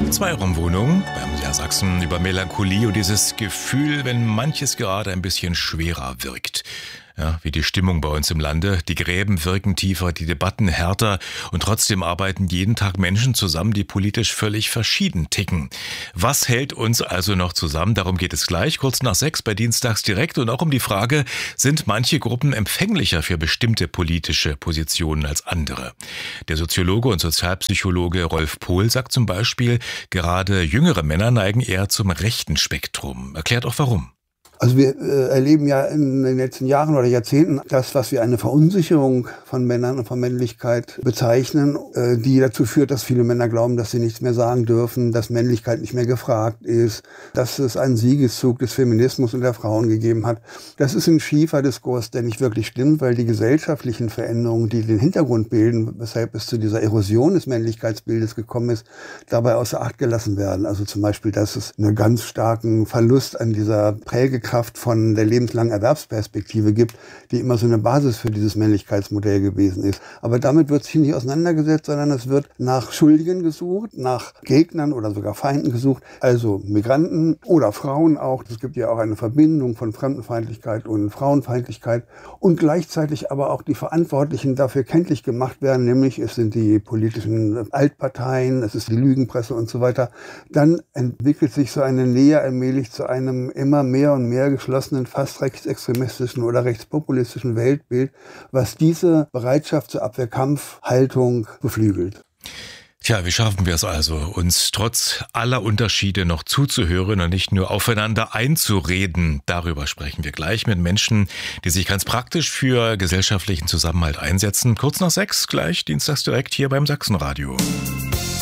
Zweiraumwohnung beim MDR Sachsen über Melancholie und dieses Gefühl, wenn manches gerade ein bisschen schwerer wirkt. Ja, wie die Stimmung bei uns im Lande. Die Gräben wirken tiefer, die Debatten härter und trotzdem arbeiten jeden Tag Menschen zusammen, die politisch völlig verschieden ticken. Was hält uns also noch zusammen? Darum geht es gleich, kurz nach 6 bei Dienstags direkt und auch um die Frage, sind manche Gruppen empfänglicher für bestimmte politische Positionen als andere? Der Soziologe und Sozialpsychologe Rolf Pohl sagt zum Beispiel, gerade jüngere Männer neigen eher zum rechten Spektrum. Erklärt auch warum. Also wir erleben ja in den letzten Jahren oder Jahrzehnten das, was wir eine Verunsicherung von Männern und von Männlichkeit bezeichnen, die dazu führt, dass viele Männer glauben, dass sie nichts mehr sagen dürfen, dass Männlichkeit nicht mehr gefragt ist, dass es einen Siegeszug des Feminismus und der Frauen gegeben hat. Das ist ein schiefer Diskurs, der nicht wirklich stimmt, weil die gesellschaftlichen Veränderungen, die den Hintergrund bilden, weshalb es zu dieser Erosion des Männlichkeitsbildes gekommen ist, dabei außer Acht gelassen werden. Also zum Beispiel, dass es einen ganz starken Verlust an dieser Prägekraft von der lebenslangen Erwerbsperspektive gibt, die immer so eine Basis für dieses Männlichkeitsmodell gewesen ist. Aber damit wird sich nicht auseinandergesetzt, sondern es wird nach Schuldigen gesucht, nach Gegnern oder sogar Feinden gesucht, also Migranten oder Frauen auch. Es gibt ja auch eine Verbindung von Fremdenfeindlichkeit und Frauenfeindlichkeit und gleichzeitig aber auch die Verantwortlichen dafür kenntlich gemacht werden, nämlich es sind die politischen Altparteien, es ist die Lügenpresse und so weiter. Dann entwickelt sich so eine Nähe allmählich zu einem immer mehr und mehr geschlossenen, fast rechtsextremistischen oder rechtspopulistischen Weltbild, was diese Bereitschaft zur Abwehrkampfhaltung beflügelt. Tja, wie schaffen wir es also, uns trotz aller Unterschiede noch zuzuhören und nicht nur aufeinander einzureden? Darüber sprechen wir gleich mit Menschen, die sich ganz praktisch für gesellschaftlichen Zusammenhalt einsetzen. Kurz nach 6 gleich, dienstags direkt hier beim Sachsenradio.